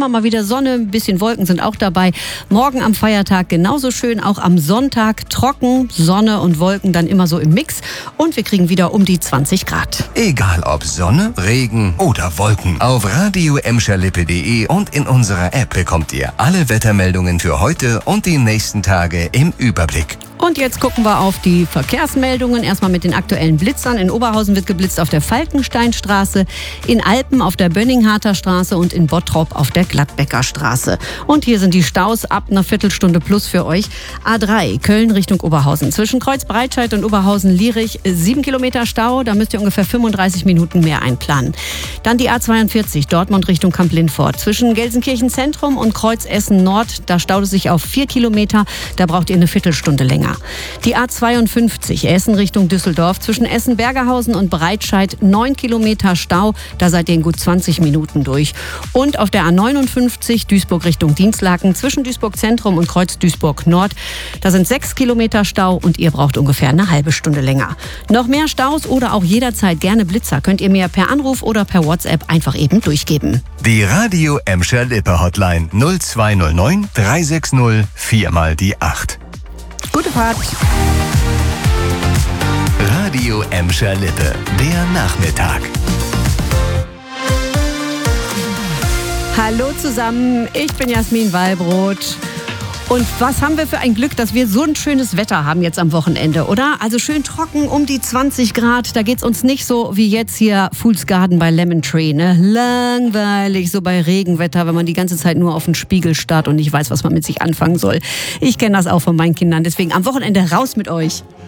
immer mal wieder Sonne, ein bisschen Wolken sind auch dabei. Morgen am Feiertag genauso schön, auch am Sonntag trocken, Sonne und Wolken dann immer so im Mix. Und wir kriegen wieder um die 20 Grad. Egal ob Sonne, Regen oder Wolken. Auf radio-emscherlippe.de und in unserer App bekommt ihr alle Wettermeldungen für heute und die nächsten Tage im Überblick. Und jetzt gucken wir auf die Verkehrsmeldungen. Erstmal mit den aktuellen Blitzern. In Oberhausen wird geblitzt auf der Falkensteinstraße, in Alpen auf der Bönningharter Straße und in Bottrop auf der Gladbecker Straße. Und hier sind die Staus ab einer Viertelstunde plus für euch. A3 Köln Richtung Oberhausen. Zwischen Kreuzbreitscheid und Oberhausen-Lierich 7 Kilometer Stau. Da müsst ihr ungefähr 35 Minuten mehr einplanen. Dann die A42 Dortmund Richtung Kamp-Lindfort. Zwischen Gelsenkirchen Zentrum und Kreuz Essen Nord. Da staut es sich auf 4 Kilometer. Da braucht ihr eine Viertelstunde länger. Die A52 Essen Richtung Düsseldorf. Zwischen Essen-Bergerhausen und Breitscheid 9 Kilometer Stau. Da seid ihr in gut 20 Minuten durch. Und auf der A59 Duisburg Richtung Dinslaken. Zwischen Duisburg Zentrum und Kreuz Duisburg Nord. Da sind 6 Kilometer Stau und ihr braucht ungefähr eine halbe Stunde länger. Noch mehr Staus oder auch jederzeit gerne Blitzer könnt ihr mir per Anruf oder per WhatsApp einfach eben durchgeben. Die Radio Emscher Lippe Hotline 0209 360 4 mal die 8. Gute Fahrt. Radio Emscher Lippe, der Nachmittag. Hallo zusammen, ich bin Jasmin Wallbrot. Und was haben wir für ein Glück, dass wir so ein schönes Wetter haben jetzt am Wochenende, oder? Also schön trocken, um die 20 Grad. Da geht's uns nicht so wie jetzt hier Fool's Garden bei Lemon Tree, ne? Langweilig, so bei Regenwetter, wenn man die ganze Zeit nur auf den Spiegel starrt und nicht weiß, was man mit sich anfangen soll. Ich kenne das auch von meinen Kindern, deswegen am Wochenende raus mit euch.